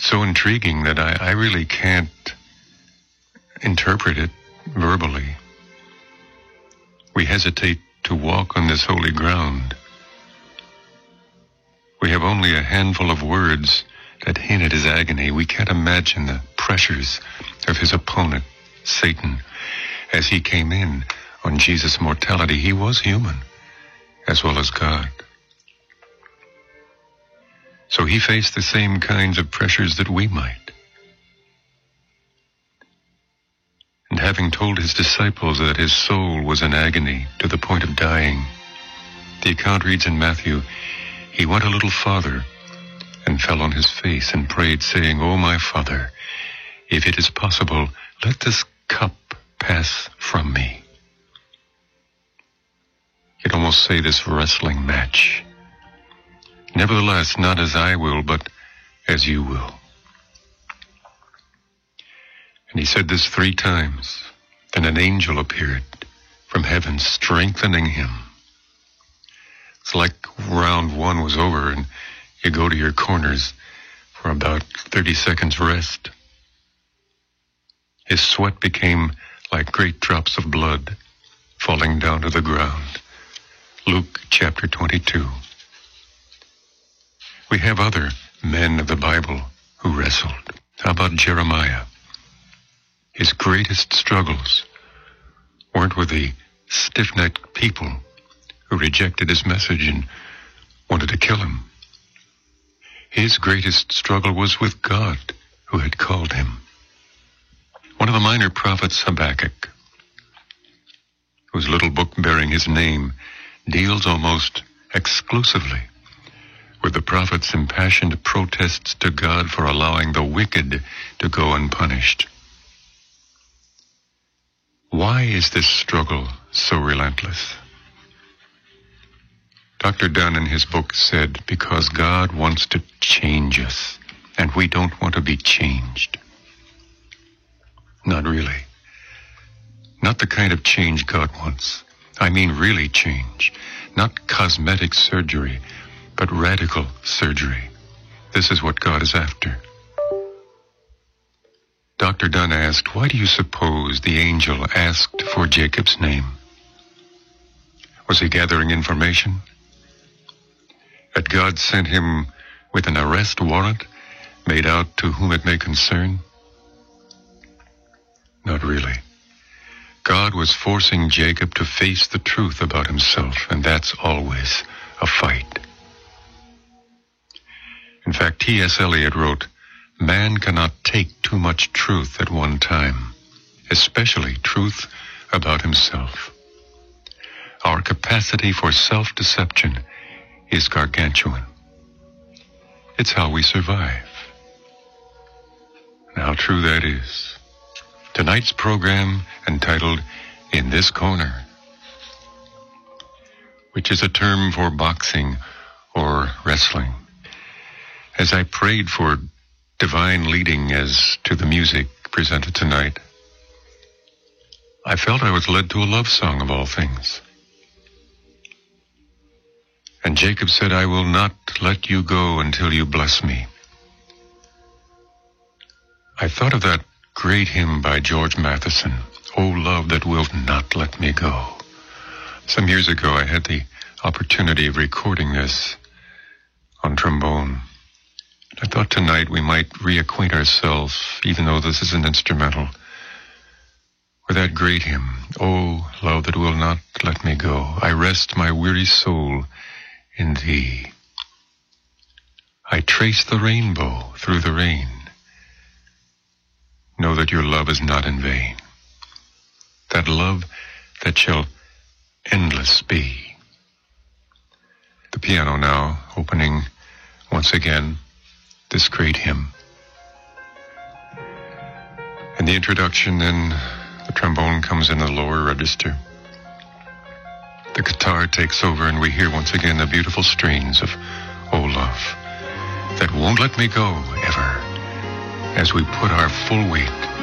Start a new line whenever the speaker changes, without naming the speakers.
so intriguing that I really can't interpret it verbally. We hesitate to walk on this holy ground. We have only a handful of words that hint at his agony. We can't imagine the pressures of his opponent, Satan, as he came in on Jesus' mortality. He was human as well as God. So he faced the same kinds of pressures that we might. And having told his disciples that his soul was in agony to the point of dying, the account reads in Matthew, he went a little farther and fell on his face and prayed, saying, "O my Father, if it is possible, let this cup pass from me." You'd almost say this wrestling match. Nevertheless, not as I will, but as you will. And he said this 3 times. Then an angel appeared from heaven, strengthening him. It's like round 1 was over and you go to your corners for about 30 seconds rest. His sweat became like great drops of blood falling down to the ground. Luke chapter 22. We have other men of the Bible who wrestled. How about Jeremiah? His greatest struggles weren't with the stiff-necked people who rejected his message and wanted to kill him. His greatest struggle was with God, who had called him. One of the minor prophets, Habakkuk, whose little book bearing his name deals almost exclusively with the prophet's impassioned protests to God for allowing the wicked to go unpunished. Why is this struggle so relentless? Dr. Dunn in his book said, because God wants to change us, and we don't want to be changed. Not really. Not the kind of change God wants. I mean really change. Not cosmetic surgery, but radical surgery. This is what God is after. Dr. Dunn asked, why do you suppose the angel asked for Jacob's name? Was he gathering information? That God sent him with an arrest warrant made out to whom it may concern? Not really. God was forcing Jacob to face the truth about himself, and that's always a fight. In fact, T.S. Eliot wrote, man cannot take too much truth at one time, especially truth about himself. Our capacity for self-deception is gargantuan. It's how we survive. And how true that is. Tonight's program, entitled In This Corner, which is a term for boxing or wrestling. As I prayed for divine leading as to the music presented tonight, I felt I was led to a love song of all things. And Jacob said, I will not let you go until you bless me. I thought of that great hymn by George Matheson, O Love That Wilt Not Let Me Go. Some years ago, I had the opportunity of recording this on trombone. I thought tonight we might reacquaint ourselves, even though this is an instrumental, with that great hymn, O love that will not let me go. I rest my weary soul in thee. I trace the rainbow through the rain. Know that your love is not in vain. That love that shall endless be. The piano now opening once again this great hymn. In the introduction, then, the trombone comes in the lower register. The guitar takes over, and we hear once again the beautiful strains of O Love That Won't Let Me Go Ever, as we put our full weight